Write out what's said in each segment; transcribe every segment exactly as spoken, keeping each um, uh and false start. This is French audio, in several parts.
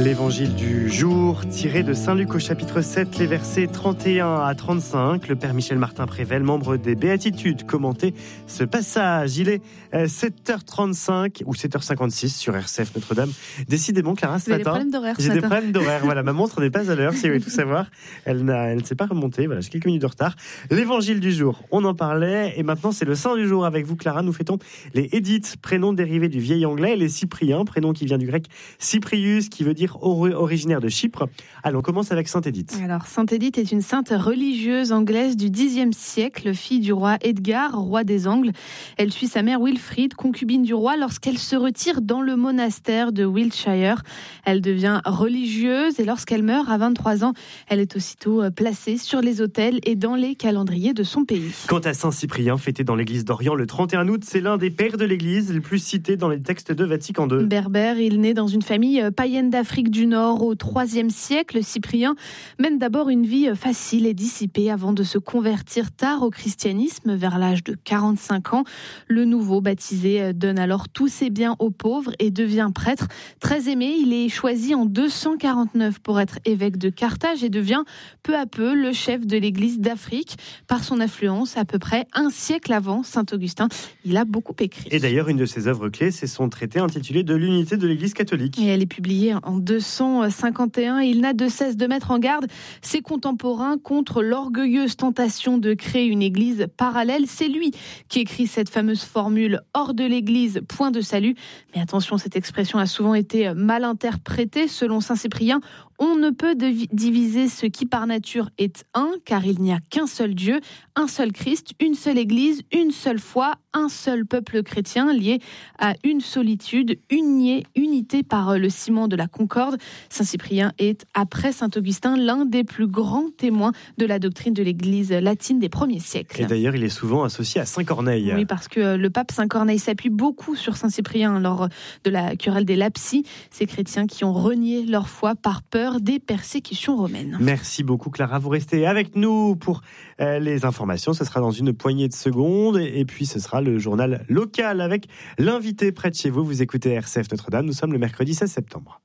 L'évangile du jour, tiré de Saint Luc au chapitre sept, les versets trente et un à trente-cinq. Le Père Michel Martin-Prével, membre des Béatitudes, commentait ce passage. Il est sept heures trente-cinq ou sept heures cinquante-six sur R C F Notre-Dame. Décidément, Clara, ce Vous matin, avez des problèmes d'horaire ce j'ai matin. des problèmes d'horaire. Voilà, ma montre n'est pas à l'heure, si vous voulez tout savoir. Elle, n'a, elle ne s'est pas remontée. Voilà, j'ai quelques minutes de retard. L'évangile du jour, on en parlait. Et maintenant, c'est le saint du jour avec vous, Clara. Nous fêtons les Édith, prénom dérivé du vieil anglais, et les Cypriens, prénom qui vient du grec Cyprius, qui veut dire originaire de Chypre. Allons, on commence avec Sainte Édith. Alors, Sainte Édith est une sainte religieuse anglaise du dixième siècle, fille du roi Edgar, roi des Angles. Elle suit sa mère Wilfrid, concubine du roi, lorsqu'elle se retire dans le monastère de Wiltshire. Elle devient religieuse et lorsqu'elle meurt à vingt-trois ans, elle est aussitôt placée sur les autels et dans les calendriers de son pays. Quant à Saint Cyprien, fêté dans l'église d'Orient le trente et un août, c'est l'un des pères de l'église, le plus cité dans les textes de Vatican deux. Berbère, il naît dans une famille païenne d'Afrique du Nord au troisième siècle. Cyprien mène d'abord une vie facile et dissipée avant de se convertir tard au christianisme vers l'âge de quarante-cinq ans. Le nouveau baptisé donne alors tous ses biens aux pauvres et devient prêtre. Très aimé, il est choisi en deux cent quarante-neuf pour être évêque de Carthage et devient peu à peu le chef de l'église d'Afrique. Par son influence, à peu près un siècle avant Saint Augustin, il a beaucoup écrit. Et d'ailleurs, une de ses œuvres clés, c'est son traité intitulé De l'unité de l'église catholique. Et elle est publiée en deux cent cinquante et un. Il n'a de cesse de mettre en garde ses contemporains contre l'orgueilleuse tentation de créer une église parallèle. C'est lui qui écrit cette fameuse formule « hors de l'église, point de salut ». Mais attention, cette expression a souvent été mal interprétée. Selon Saint Cyprien, on ne peut diviser ce qui par nature est un, car il n'y a qu'un seul Dieu, un seul Christ, une seule Église, une seule foi, un seul peuple chrétien lié à une solitude, unie, unité par le ciment de la concorde. Saint Cyprien est, après Saint Augustin, l'un des plus grands témoins de la doctrine de l'Église latine des premiers siècles. Et d'ailleurs, il est souvent associé à Saint Corneille. Oui, parce que le pape Saint Corneille s'appuie beaucoup sur Saint Cyprien lors de la querelle des Lapsi, ces chrétiens qui ont renié leur foi par peur des persécutions romaines. Merci beaucoup Clara, vous restez avec nous pour euh, les informations, ce sera dans une poignée de secondes et puis ce sera le journal local avec l'invité près de chez vous. Vous écoutez R C F Notre-Dame, nous sommes le mercredi seize septembre.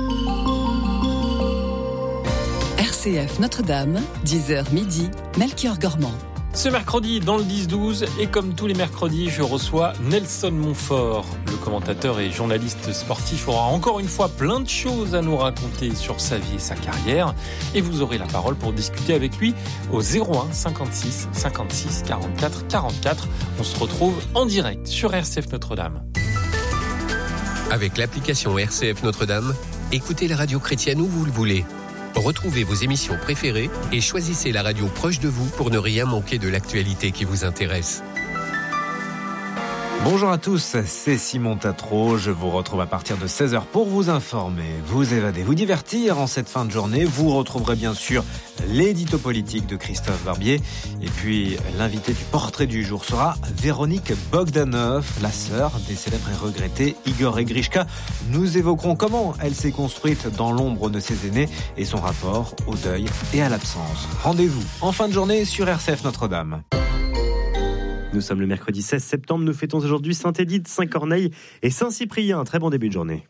R C F Notre-Dame, dix heures midi, Melchior Gormand. Ce mercredi, dans le dix douze, et comme tous les mercredis, je reçois Nelson Montfort. Le commentateur et journaliste sportif aura encore une fois plein de choses à nous raconter sur sa vie et sa carrière. Et vous aurez la parole pour discuter avec lui au zéro un cinquante-six cinquante-six quarante-quatre quarante-quatre. On se retrouve en direct sur R C F Notre-Dame. Avec l'application R C F Notre-Dame, écoutez la radio chrétienne où vous le voulez. Retrouvez vos émissions préférées et choisissez la radio proche de vous pour ne rien manquer de l'actualité qui vous intéresse. Bonjour à tous, c'est Simon Tatro. Je vous retrouve à partir de seize heures pour vous informer, vous évader, vous divertir en cette fin de journée. Vous retrouverez bien sûr l'édito politique de Christophe Barbier. Et puis l'invité du portrait du jour sera Véronique Bogdanov, la sœur des célèbres et regrettés Igor et Grishka. Nous évoquerons comment elle s'est construite dans l'ombre de ses aînés et son rapport au deuil et à l'absence. Rendez-vous en fin de journée sur R C F Notre-Dame. Nous sommes le mercredi seize septembre, nous fêtons aujourd'hui Sainte Édith, Saint Corneille et Saint Cyprien. Très bon début de journée.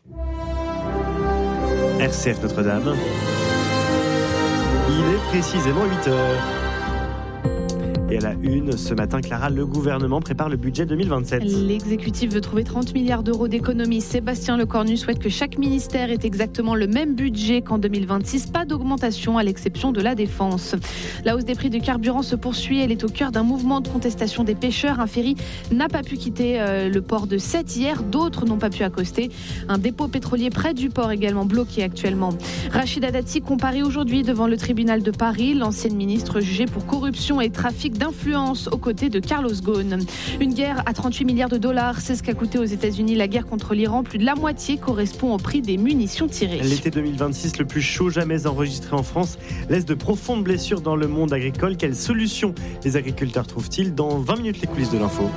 R C F Notre-Dame. Il est précisément huit heures. Et à la une, ce matin, Clara, le gouvernement prépare le budget deux mille vingt-sept. L'exécutif veut trouver trente milliards d'euros d'économies. Sébastien Lecornu souhaite que chaque ministère ait exactement le même budget qu'en deux mille vingt-six. Pas d'augmentation à l'exception de la défense. La hausse des prix du carburant se poursuit. Elle est au cœur d'un mouvement de contestation des pêcheurs. Un ferry n'a pas pu quitter euh, le port de Sète hier. D'autres n'ont pas pu accoster. Un dépôt pétrolier près du port également bloqué actuellement. Rachida Dati comparait aujourd'hui devant le tribunal de Paris. L'ancienne ministre jugée pour corruption et trafic d'influence aux côtés de Carlos Ghosn. Une guerre à trente-huit milliards de dollars, c'est ce qu'a coûté aux États-Unis la guerre contre l'Iran. Plus de la moitié correspond au prix des munitions tirées. L'été deux mille vingt-six, le plus chaud jamais enregistré en France, laisse de profondes blessures dans le monde agricole. Quelles solutions les agriculteurs trouvent-ils? Dans vingt minutes, les coulisses de l'info.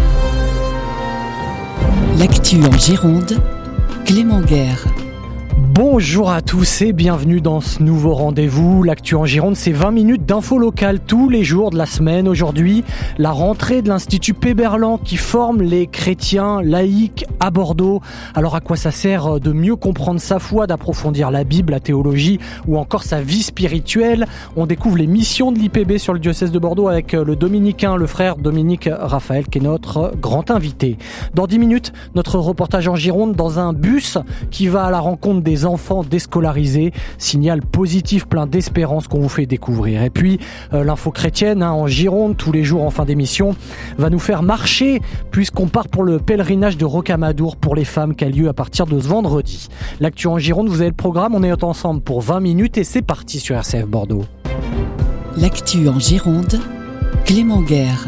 L'actu en Gironde, Clément Guerre. Bonjour à tous et bienvenue dans ce nouveau rendez-vous. L'actu en Gironde, c'est vingt minutes d'infos locales tous les jours de la semaine. Aujourd'hui, la rentrée de l'Institut Péberlan qui forme les chrétiens laïcs à Bordeaux. Alors à quoi ça sert de mieux comprendre sa foi, d'approfondir la Bible, la théologie ou encore sa vie spirituelle? On découvre les missions de l'I P B sur le diocèse de Bordeaux avec le dominicain, le frère Dominique Raphaël qui est notre grand invité. Dans dix minutes, notre reportage en Gironde dans un bus qui va à la rencontre des enfants déscolarisés, signal positif plein d'espérance qu'on vous fait découvrir. Et puis euh, l'info chrétienne hein, en Gironde tous les jours en fin d'émission va nous faire marcher puisqu'on part pour le pèlerinage de Rocamadour pour les femmes qui a lieu à partir de ce vendredi. L'actu en Gironde, vous avez le programme, on est ensemble pour vingt minutes et c'est parti sur R C F Bordeaux. L'actu en Gironde, Clément Guerre.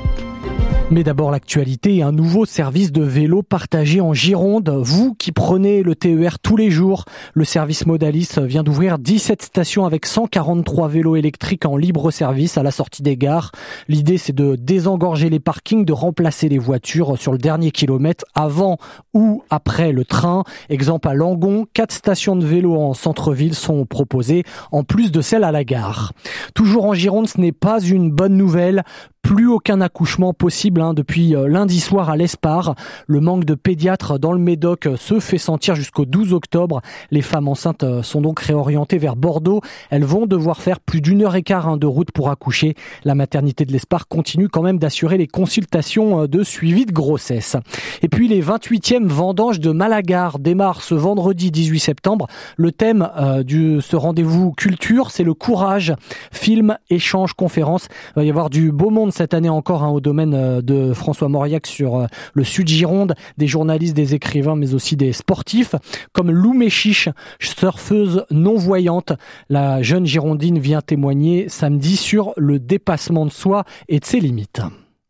Mais d'abord l'actualité et un nouveau service de vélo partagé en Gironde. Vous qui prenez le T E R tous les jours, le service Modalis vient d'ouvrir dix-sept stations avec cent quarante-trois vélos électriques en libre service à la sortie des gares. L'idée c'est de désengorger les parkings, de remplacer les voitures sur le dernier kilomètre avant ou après le train. Exemple à Langon, quatre stations de vélo en centre-ville sont proposées en plus de celles à la gare. Toujours en Gironde, ce n'est pas une bonne nouvelle. Plus aucun accouchement possible hein, depuis lundi soir à l'Espar. Le manque de pédiatres dans le Médoc se fait sentir jusqu'au douze octobre. Les femmes enceintes sont donc réorientées vers Bordeaux. Elles vont devoir faire plus d'une heure et quart hein, de route pour accoucher. La maternité de l'Espar continue quand même d'assurer les consultations de suivi de grossesse. Et puis les vingt-huitièmes vendanges de Malagar démarrent ce vendredi dix-huit septembre. Le thème euh, de ce rendez-vous culture, c'est le courage. Film, échange, conférence. Il va y avoir du beau monde cette année encore hein, au domaine de François Mauriac sur euh, le Sud Gironde, des journalistes, des écrivains, mais aussi des sportifs, comme Lou Méchiche, surfeuse non-voyante. La jeune Girondine vient témoigner samedi sur le dépassement de soi et de ses limites.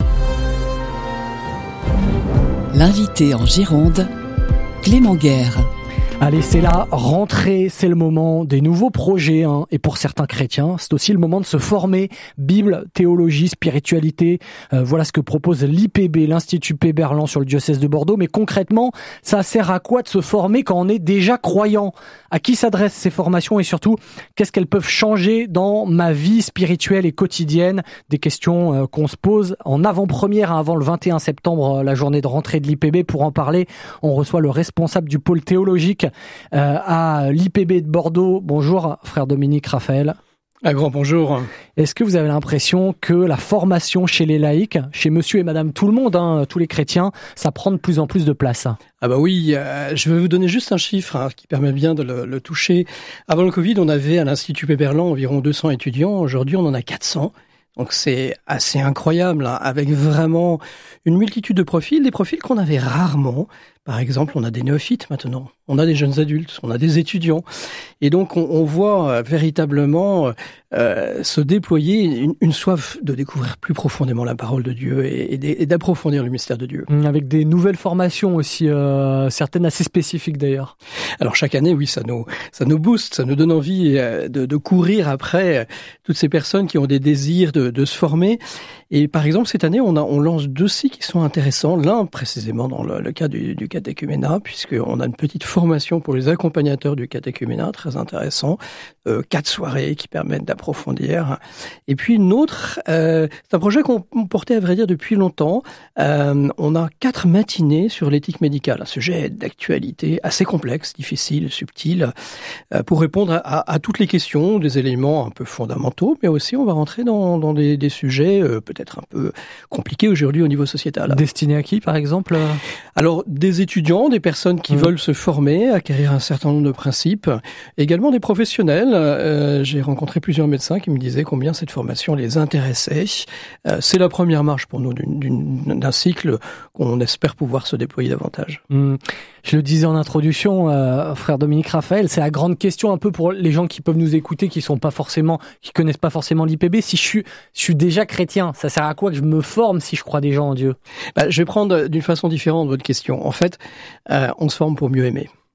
L'invité en Gironde, Clément Guerre. Allez, c'est la rentrée, c'est le moment des nouveaux projets. Hein. Et pour certains chrétiens, c'est aussi le moment de se former. Bible, théologie, spiritualité. Euh, voilà ce que propose l'I P B, l'Institut Péberlan sur le diocèse de Bordeaux. Mais concrètement, ça sert à quoi de se former quand on est déjà croyant? À qui s'adressent ces formations et surtout, qu'est-ce qu'elles peuvent changer dans ma vie spirituelle et quotidienne? Des questions euh, qu'on se pose en avant-première hein, avant le vingt et un septembre, euh, la journée de rentrée de l'I P B. Pour en parler, on reçoit le responsable du pôle théologique Euh, à l'I P B de Bordeaux. Bonjour, frère Dominique Raphaël. Un grand bonjour. Est-ce que vous avez l'impression que la formation chez les laïcs, chez monsieur et madame tout le monde, hein, tous les chrétiens, ça prend de plus en plus de place? Ah bah oui, euh, je vais vous donner juste un chiffre hein, qui permet bien de le, le toucher. Avant le Covid, on avait à l'Institut Péberlan environ deux cents étudiants. Aujourd'hui, on en a quatre cents. Donc c'est assez incroyable, hein, avec vraiment une multitude de profils, des profils qu'on avait rarement. Par exemple, on a des néophytes maintenant, on a des jeunes adultes, on a des étudiants. Et donc on, on voit euh, véritablement euh, se déployer une, une soif de découvrir plus profondément la parole de Dieu et, et d'approfondir le mystère de Dieu. Avec des nouvelles formations aussi, euh, certaines assez spécifiques d'ailleurs. Alors chaque année, oui, ça nous, ça nous booste, ça nous donne envie de, de courir après toutes ces personnes qui ont des désirs de, de se former. Et par exemple, cette année, on, a, on lance deux sites qui sont intéressants. L'un, précisément, dans le, le cas du, du catéchuménat, puisqu'on a une petite formation pour les accompagnateurs du catéchuménat, très intéressant. Euh, quatre soirées qui permettent d'approfondir. Et puis une autre, euh, c'est un projet qu'on portait, à vrai dire, depuis longtemps. Euh, on a quatre matinées sur l'éthique médicale, un sujet d'actualité assez complexe, difficile, subtil, euh, pour répondre à, à toutes les questions, des éléments un peu fondamentaux, mais aussi on va rentrer dans, dans des, des sujets euh, peut-être un peu compliqués aujourd'hui au niveau sociétal. Destiné à qui, par exemple? Alors, des étudiants, des personnes qui mmh. veulent se former, acquérir un certain nombre de principes, également des professionnels. Euh, j'ai rencontré plusieurs médecins qui me disaient combien cette formation les intéressait. Euh, c'est la première marche pour nous d'une, d'une, d'un cycle qu'on espère pouvoir se déployer davantage. Mmh. Je le disais en introduction, euh, frère Dominique Raphaël, c'est la grande question un peu pour les gens qui peuvent nous écouter, qui sont pas forcément, qui connaissent pas forcément l'I P B. Si je suis, je suis déjà chrétien, ça sert à quoi que je me forme si je crois déjà en Dieu? Bah, je vais prendre d'une façon différente votre question. En fait, euh, on se forme pour mieux aimer.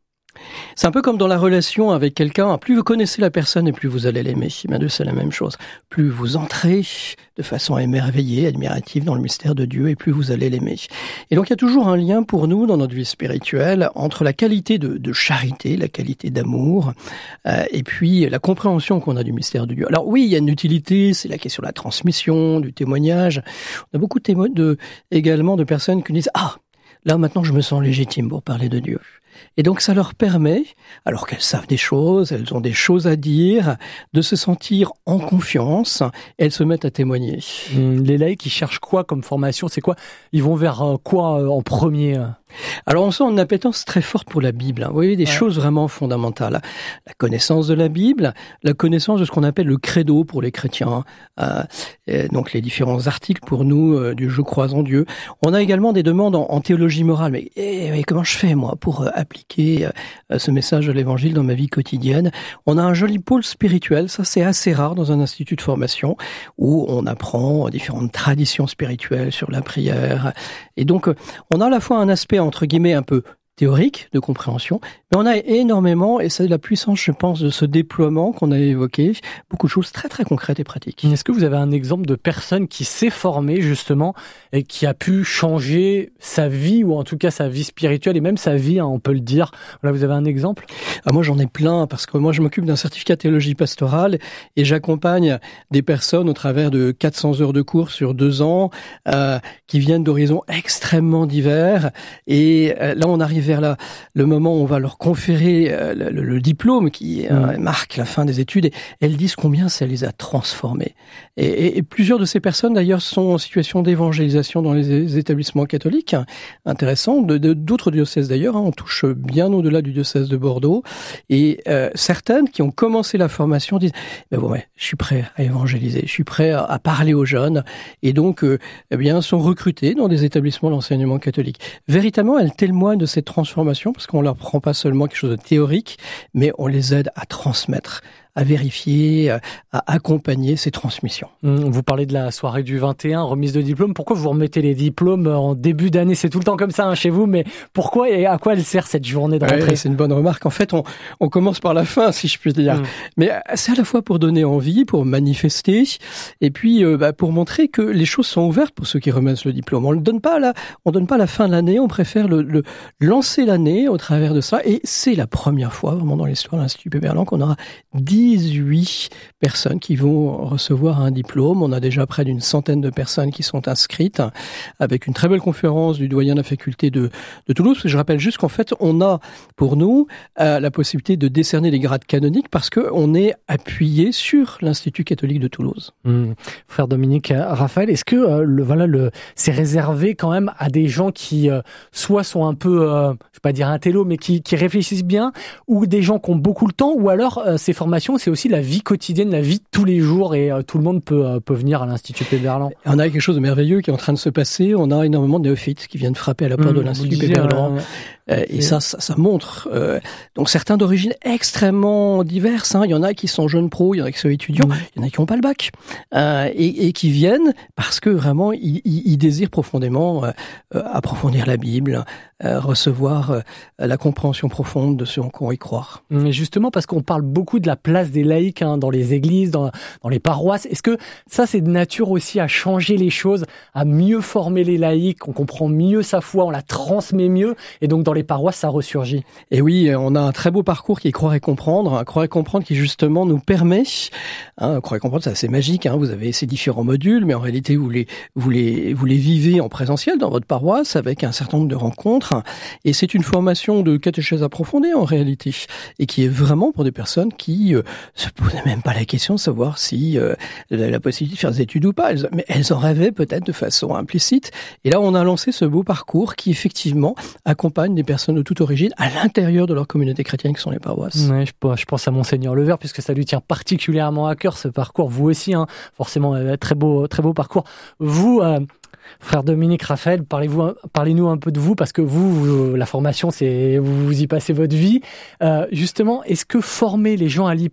C'est un peu comme dans la relation avec quelqu'un. Plus vous connaissez la personne et plus vous allez l'aimer. Bien Dieu, c'est la même chose. Plus vous entrez de façon émerveillée, admirative dans le mystère de Dieu, et plus vous allez l'aimer. Et donc il y a toujours un lien pour nous dans notre vie spirituelle entre la qualité de, de charité, la qualité d'amour, euh, et puis la compréhension qu'on a du mystère de Dieu. Alors oui, il y a une utilité, c'est la question de la transmission, du témoignage. On a beaucoup de témoins de, également de personnes qui disent « Ah, là maintenant je me sens légitime pour parler de Dieu ». Et donc ça leur permet, alors qu'elles savent des choses, elles ont des choses à dire, de se sentir en confiance, elles se mettent à témoigner. Les laïcs, ils cherchent quoi comme formation? C'est quoi? Ils vont vers quoi en premier? Alors on sent une appétence très forte pour la Bible. Hein. Vous voyez, des ouais. choses vraiment fondamentales. La connaissance de la Bible, la connaissance de ce qu'on appelle le credo pour les chrétiens. Euh, donc les différents articles pour nous euh, du « Je crois en Dieu ». On a également des demandes en, en théologie morale. Mais, eh, mais comment je fais moi pour euh, appliquer euh, ce message de l'Évangile dans ma vie quotidienne? On a un joli pôle spirituel. Ça, c'est assez rare dans un institut de formation où on apprend différentes traditions spirituelles sur la prière. Et donc, on a à la fois un aspect entre guillemets un peu théorique de compréhension, mais on a énormément, et c'est la puissance, je pense, de ce déploiement qu'on a évoqué, beaucoup de choses très très concrètes et pratiques. Est-ce que vous avez un exemple de personne qui s'est formée justement et qui a pu changer sa vie, ou en tout cas sa vie spirituelle et même sa vie, hein, on peut le dire? Voilà, vous avez un exemple? Ah, moi j'en ai plein, parce que moi je m'occupe d'un certificat de théologie pastorale et j'accompagne des personnes au travers de quatre cents heures de cours sur deux ans euh, qui viennent d'horizons extrêmement divers, et euh, là on arrive vers la, le moment où on va leur conférer euh, le, le diplôme qui euh, marque la fin des études, et elles disent combien ça les a transformés. Et, et, et plusieurs de ces personnes d'ailleurs sont en situation d'évangélisation dans les établissements catholiques, hein, intéressant, de, de, d'autres diocèses d'ailleurs, hein, on touche bien au-delà du diocèse de Bordeaux, et euh, certaines qui ont commencé la formation disent ben bon, ouais, je suis prêt à évangéliser, je suis prêt à, à parler aux jeunes, et donc euh, eh bien sont recrutées dans des établissements d'enseignement catholique. Véritablement, elles témoignent de cette transformation, parce qu'on leur prend pas seulement quelque chose de théorique, mais on les aide à transmettre, à vérifier, à accompagner ces transmissions. Vous parlez de la soirée du vingt et un, remise de diplôme. Pourquoi vous remettez les diplômes en début d'année? C'est tout le temps comme ça, hein, chez vous, mais pourquoi et à quoi elle sert cette journée de rentrée? Ouais, c'est une bonne remarque. En fait, on, on commence par la fin, si je puis dire. Mmh. Mais c'est à la fois pour donner envie, pour manifester, et puis euh, bah, pour montrer que les choses sont ouvertes pour ceux qui remettent le diplôme. On ne donne pas la, on donne pas la fin de l'année, on préfère le, le lancer l'année au travers de ça. Et c'est la première fois, vraiment dans l'histoire de l'Institut Péberlan, qu'on aura dix-huit personnes qui vont recevoir un diplôme. On a déjà près d'une centaine de personnes qui sont inscrites, avec une très belle conférence du doyen de la faculté de, de Toulouse. Je rappelle juste qu'en fait, on a pour nous euh, la possibilité de décerner les grades canoniques parce qu'on est appuyé sur l'Institut catholique de Toulouse. Mmh. Frère Dominique, Raphaël, est-ce que euh, le, voilà, le, c'est réservé quand même à des gens qui euh, soit sont un peu, euh, je ne vais pas dire intello, mais qui, qui réfléchissent bien, ou des gens qui ont beaucoup le temps, ou alors euh, ces formations, c'est aussi la vie quotidienne, la vie de tous les jours, et euh, tout le monde peut, euh, peut venir à l'Institut Péberlan. On a quelque chose de merveilleux qui est en train de se passer. On a énormément de néophytes qui viennent frapper à la porte mmh, de l'Institut Péberlan. Euh, euh, et ça, ça, ça montre. Euh, donc certains d'origine extrêmement diverses. Hein. Il y en a qui sont jeunes pros, il y en a qui sont étudiants, mmh. il y en a qui n'ont pas le bac. Euh, et, et qui viennent parce que vraiment, ils, ils désirent profondément euh, approfondir la Bible, euh, recevoir euh, la compréhension profonde de ce en quoi y croire. Mais justement, parce qu'on parle beaucoup de la place des laïcs hein, dans les églises, dans, dans les paroisses. Est-ce que ça, c'est de nature aussi à changer les choses, à mieux former les laïcs, on comprend mieux sa foi, on la transmet mieux, et donc dans les paroisses, ça ressurgit? Et oui, on a un très beau parcours qui est Croire et Comprendre, un Croire et Comprendre qui justement nous permet, hein, Croire et Comprendre, c'est assez magique, hein, vous avez ces différents modules, mais en réalité, vous les, vous les, vous les vivez en présentiel dans votre paroisse avec un certain nombre de rencontres, et c'est une formation de catéchèse approfondie en réalité, et qui est vraiment pour des personnes qui euh, se posaient même pas la question de savoir si euh, elles avaient la possibilité de faire des études ou pas, elles, mais elles en rêvaient peut-être de façon implicite. Et là, on a lancé ce beau parcours qui effectivement accompagne des personnes de toute origine à l'intérieur de leur communauté chrétienne qui sont les paroisses. Ouais, je, je pense à Monseigneur Levert puisque ça lui tient particulièrement à cœur ce parcours. Vous aussi, hein, forcément, euh, très beau, très beau parcours. Vous. Euh, Frère Dominique, Raphaël, parlez-vous, parlez-nous un peu de vous, parce que vous, vous la formation, c'est vous, vous y passez votre vie. Euh, justement, est-ce que former les gens à, li-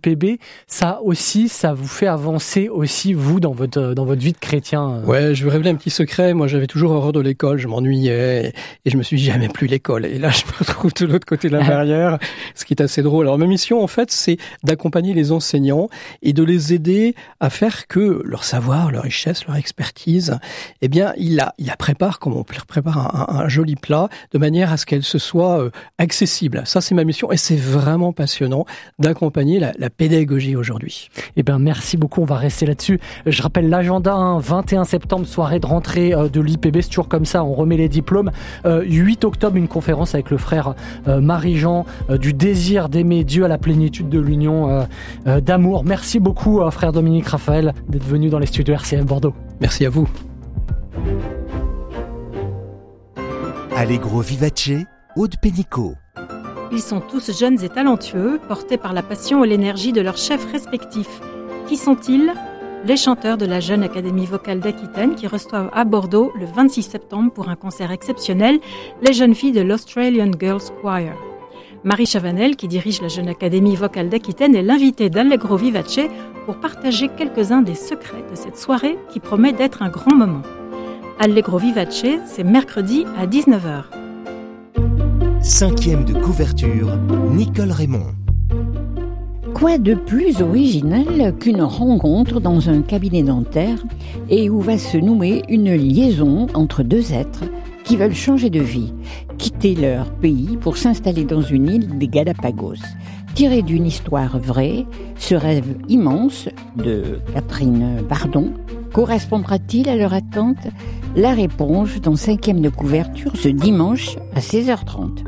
l'I P B, ça aussi, ça vous fait avancer aussi, vous, dans votre, dans votre vie de chrétien. Ouais, je vais révéler un petit secret. Moi, j'avais toujours horreur de l'école, je m'ennuyais, et je me suis dit, jamais plus l'école. Et là, je me retrouve de l'autre côté de la barrière, ce qui est assez drôle. Alors, ma mission, en fait, c'est d'accompagner les enseignants et de les aider à faire que leur savoir, leur richesse, leur expertise, eh bien, il la, il la prépare comme on prépare un, un, un joli plat, de manière à ce qu'elle se soit euh, accessible. Ça, c'est ma mission, et c'est vraiment passionnant d'accompagner la, la pédagogie aujourd'hui. Eh ben, merci beaucoup. On va rester là-dessus. Je rappelle l'agenda, hein, vingt et un septembre, soirée de rentrée euh, de l'I P B. C'est toujours comme ça. On remet les diplômes. Euh, huit octobre, une conférence avec le frère euh, Marie-Jean euh, du désir d'aimer Dieu à la plénitude de l'union euh, euh, d'amour. Merci beaucoup, euh, frère Dominique Raphaël, d'être venu dans les studios R C F Bordeaux. Merci à vous. Allegro Vivace, Aude Pénicaud. Ils sont tous jeunes et talentueux, portés par la passion et l'énergie de leurs chefs respectifs. Qui sont-ils ? Les chanteurs de la Jeune Académie Vocale d'Aquitaine qui reçoivent à Bordeaux le vingt-six septembre pour un concert exceptionnel les jeunes filles de l'Australian Girls Choir. Marie Chavanel, qui dirige la Jeune Académie Vocale d'Aquitaine, est l'invitée d'Allegro Vivace pour partager quelques-uns des secrets de cette soirée qui promet d'être un grand moment. Allegro Vivace, c'est mercredi à dix-neuf heures. Cinquième de couverture, Nicole Raymond. Quoi de plus original qu'une rencontre dans un cabinet dentaire et où va se nouer une liaison entre deux êtres qui veulent changer de vie, quitter leur pays pour s'installer dans une île des Galapagos. Tiré d'une histoire vraie, ce rêve immense de Catherine Bardon correspondra-t-il à leur attente ? La réponse dans cinquième de couverture ce dimanche à seize heures trente.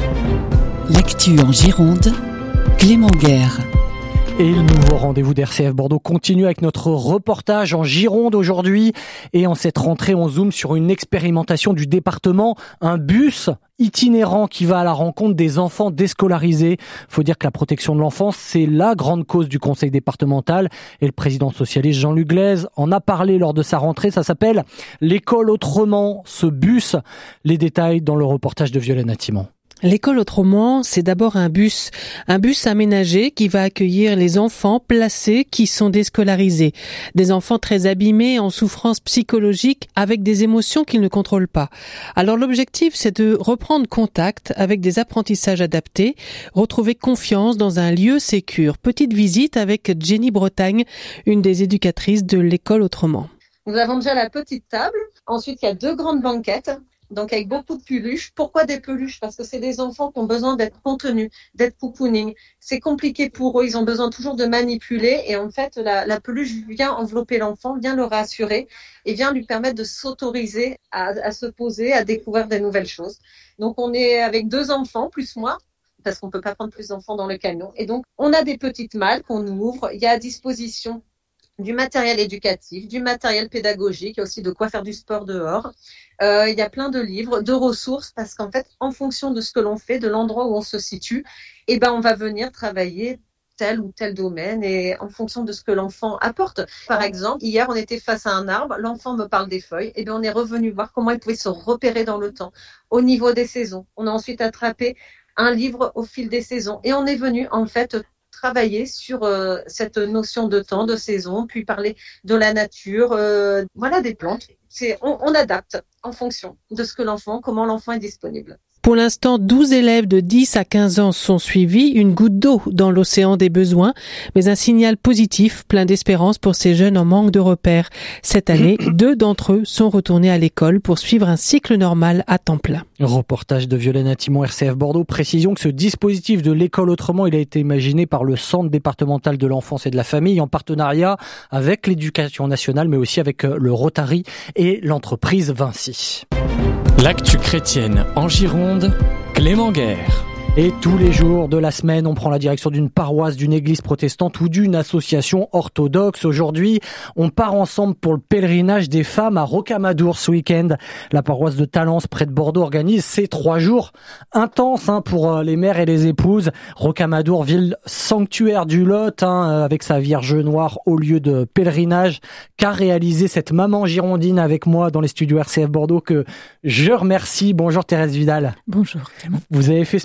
L'actu en Gironde, Clément Guerre. Et le nouveau rendez-vous d'R C F Bordeaux continue avec notre reportage en Gironde aujourd'hui. Et en cette rentrée, on zoome sur une expérimentation du département, un bus itinérant qui va à la rencontre des enfants déscolarisés. Faut dire que la protection de l'enfance, c'est la grande cause du conseil départemental. Et le président socialiste Jean-Luc Glaise en a parlé lors de sa rentrée. Ça s'appelle l'école autrement, ce bus. Les détails dans le reportage de Violaine Attiman. L'école autrement, c'est d'abord un bus, un bus aménagé qui va accueillir les enfants placés qui sont déscolarisés. Des enfants très abîmés, en souffrance psychologique, avec des émotions qu'ils ne contrôlent pas. Alors l'objectif, c'est de reprendre contact avec des apprentissages adaptés, retrouver confiance dans un lieu sécure. Petite visite avec Jenny Bretagne, une des éducatrices de l'école autrement. Nous avons déjà la petite table. Ensuite, il y a deux grandes banquettes. Donc avec beaucoup de peluches. Pourquoi des peluches ? Parce que c'est des enfants qui ont besoin d'être contenus, d'être poupounings. C'est compliqué pour eux, ils ont besoin toujours de manipuler et en fait la, la peluche vient envelopper l'enfant, vient le rassurer et vient lui permettre de s'autoriser à, à se poser, à découvrir des nouvelles choses. Donc on est avec deux enfants plus moi, parce qu'on peut pas prendre plus d'enfants dans le camion. Et donc on a des petites malles qu'on ouvre, il y a à disposition du matériel éducatif, du matériel pédagogique, il y a aussi de quoi faire du sport dehors. Euh, il y a plein de livres, de ressources, parce qu'en fait, en fonction de ce que l'on fait, de l'endroit où on se situe, eh ben, on va venir travailler tel ou tel domaine et en fonction de ce que l'enfant apporte. Par exemple, hier, on était face à un arbre, l'enfant me parle des feuilles, et bien on est revenu voir comment il pouvait se repérer dans le temps, au niveau des saisons. On a ensuite attrapé un livre au fil des saisons et on est venu, en fait, travailler sur euh, cette notion de temps, de saison, puis parler de la nature, euh, voilà, des plantes. C'est, on, on adapte en fonction de ce que l'enfant, comment l'enfant est disponible. Pour l'instant, douze élèves de dix à quinze ans sont suivis, une goutte d'eau dans l'océan des besoins, mais un signal positif, plein d'espérance pour ces jeunes en manque de repères. Cette année, deux d'entre eux sont retournés à l'école pour suivre un cycle normal à temps plein. Reportage de Violaine Attiman, R C F Bordeaux. Précision que ce dispositif de l'école autrement, il a été imaginé par le Centre départemental de l'enfance et de la famille en partenariat avec l'Éducation nationale, mais aussi avec le Rotary et l'entreprise Vinci. L'actu chrétienne en Gironde, Clément Guerre. Et tous les jours de la semaine, on prend la direction d'une paroisse, d'une église protestante ou d'une association orthodoxe. Aujourd'hui, on part ensemble pour le pèlerinage des femmes à Rocamadour ce week-end. La paroisse de Talence, près de Bordeaux, organise ces trois jours intenses hein, pour les mères et les épouses. Rocamadour, ville sanctuaire du Lot, hein, avec sa Vierge Noire au lieu de pèlerinage, qu'a réalisé cette maman girondine avec moi dans les studios R C F Bordeaux que je remercie. Bonjour Thérèse Vidal. Bonjour Clément. Vous avez fait ce pèlerinage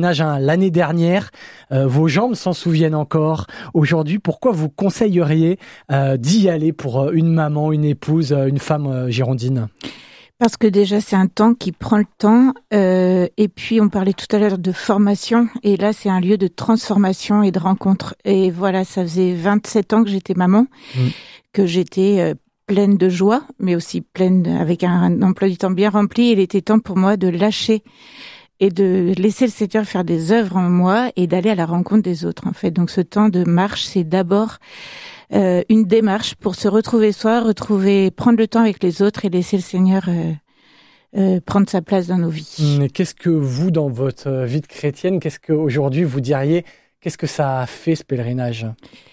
pèlerinage hein, l'année dernière. Euh, vos jambes s'en souviennent encore. Aujourd'hui, pourquoi vous conseilleriez euh, d'y aller pour une maman, une épouse, une femme euh, girondine ? Parce que déjà, c'est un temps qui prend le temps. Euh, et puis, on parlait tout à l'heure de formation. Et là, c'est un lieu de transformation et de rencontre. Et voilà, ça faisait vingt-sept ans que j'étais maman, mmh. que j'étais euh, pleine de joie, mais aussi pleine avec un, un emploi du temps bien rempli. Il était temps pour moi de lâcher et de laisser le Seigneur faire des œuvres en moi et d'aller à la rencontre des autres, en fait. Donc, ce temps de marche, c'est d'abord Euh, une démarche pour se retrouver soi, retrouver, prendre le temps avec les autres et laisser le Seigneur euh, euh, prendre sa place dans nos vies. Mais qu'est-ce que vous, dans votre vie de chrétienne, qu'est-ce qu'aujourd'hui vous diriez, qu'est-ce que ça a fait ce pèlerinage ?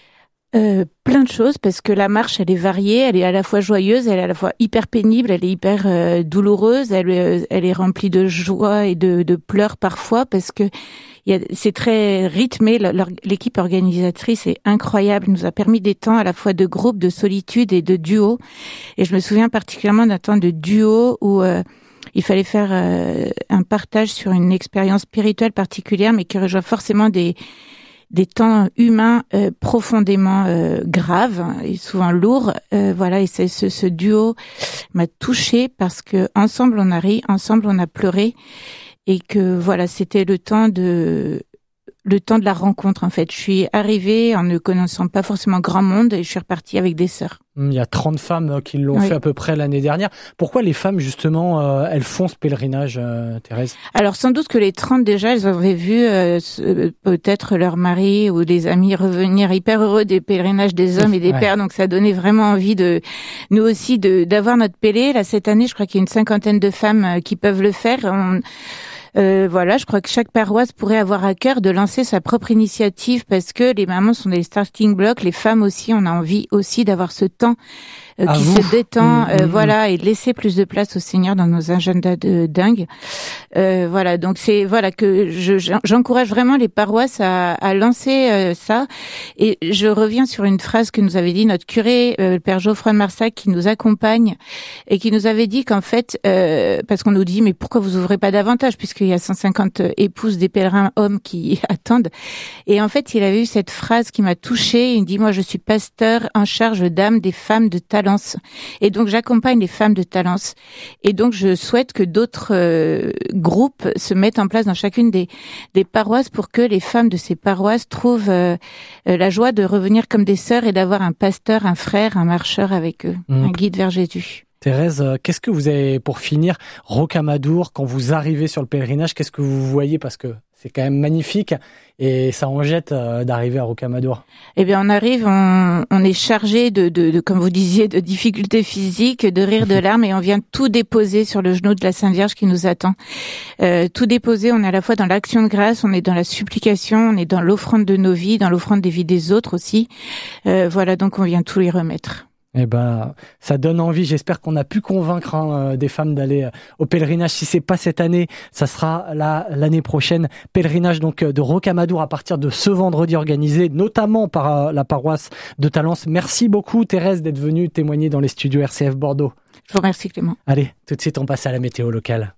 Euh, plein de choses, parce que la marche, elle est variée, elle est à la fois joyeuse, elle est à la fois hyper pénible, elle est hyper euh, douloureuse, elle, euh, elle est remplie de joie et de, de pleurs parfois, parce que il y a, c'est très rythmé. L'équipe organisatrice est incroyable, elle nous a permis des temps à la fois de groupe, de solitude et de duo. Et je me souviens particulièrement d'un temps de duo où euh, il fallait faire euh, un partage sur une expérience spirituelle particulière, mais qui rejoint forcément des des temps humains euh, profondément euh, graves et souvent lourds. Euh, voilà, et c'est, ce, ce duo m'a touchée parce que ensemble on a ri, ensemble on a pleuré, et que voilà, c'était le temps de le temps de la rencontre en fait. Je suis arrivée en ne connaissant pas forcément grand monde et je suis repartie avec des sœurs. Il y a trente femmes qui l'ont oui. fait à peu près l'année dernière. Pourquoi les femmes, justement, euh, elles font ce pèlerinage, euh, Thérèse ? Alors, sans doute que les trente, déjà, elles avaient vu euh, peut-être leur mari ou des amis revenir hyper heureux des pèlerinages des hommes et des ouais. pères. Donc, ça donnait vraiment envie de, nous aussi, de d'avoir notre pélé. Là, cette année, je crois qu'il y a une cinquantaine de femmes qui peuvent le faire. On, Euh, voilà, je crois que chaque paroisse pourrait avoir à cœur de lancer sa propre initiative parce que les mamans sont des starting blocks, les femmes aussi, on a envie aussi d'avoir ce temps euh, qui vous. se détend, mmh, euh, mmh. voilà, et de laisser plus de place au Seigneur dans nos agendas de dingue. Euh, voilà, donc c'est voilà que je, j'encourage vraiment les paroisses à, à lancer euh, ça. Et je reviens sur une phrase que nous avait dit notre curé, euh, le père Geoffroy de Marsac, qui nous accompagne et qui nous avait dit qu'en fait, euh, parce qu'on nous dit mais pourquoi vous ouvrez pas davantage puisqu'il y a cent cinquante épouses des pèlerins hommes qui attendent. Et en fait, il avait eu cette phrase qui m'a touchée. Il dit, moi, je suis pasteur en charge d'âme des femmes de Talence. Et donc, j'accompagne les femmes de Talence. Et donc, je souhaite que d'autres euh, groupes se mettent en place dans chacune des, des paroisses pour que les femmes de ces paroisses trouvent euh, la joie de revenir comme des sœurs et d'avoir un pasteur, un frère, un marcheur avec eux, mmh. un guide vers Jésus. Thérèse, qu'est-ce que vous avez, pour finir, Rocamadour, quand vous arrivez sur le pèlerinage, qu'est-ce que vous voyez ? Parce que c'est quand même magnifique et ça en jette d'arriver à Rocamadour. Eh bien, on arrive, on, on est chargé de, de, de, comme vous disiez, de difficultés physiques, de rire, de larmes, et on vient tout déposer sur le genou de la Sainte Vierge qui nous attend. Euh, tout déposer, on est à la fois dans l'action de grâce, on est dans la supplication, on est dans l'offrande de nos vies, dans l'offrande des vies des autres aussi. Euh, voilà, donc on vient tout y remettre. Eh ben, ça donne envie. J'espère qu'on a pu convaincre hein, des femmes d'aller au pèlerinage. Si c'est pas cette année, ça sera la, l'année prochaine. Pèlerinage donc de Rocamadour à partir de ce vendredi, organisé notamment par la paroisse de Talence. Merci beaucoup Thérèse d'être venue témoigner dans les studios R C F Bordeaux. Je vous remercie Clément. Allez, tout de suite on passe à la météo locale.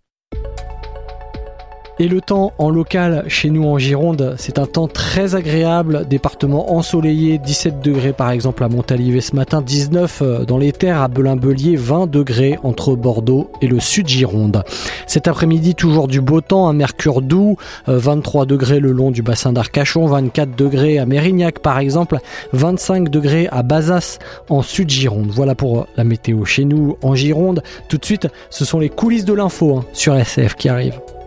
Et le temps en local chez nous en Gironde, c'est un temps très agréable, département ensoleillé, dix-sept degrés par exemple à Montalivet ce matin, dix-neuf dans les terres à Belin-Belier, vingt degrés entre Bordeaux et le sud Gironde. Cet après-midi, toujours du beau temps, un mercure doux, vingt-trois degrés le long du bassin d'Arcachon, vingt-quatre degrés à Mérignac par exemple, vingt-cinq degrés à Bazas en sud Gironde. Voilà pour la météo chez nous en Gironde. Tout de suite, ce sont les coulisses de l'info hein, sur R C F qui arrivent.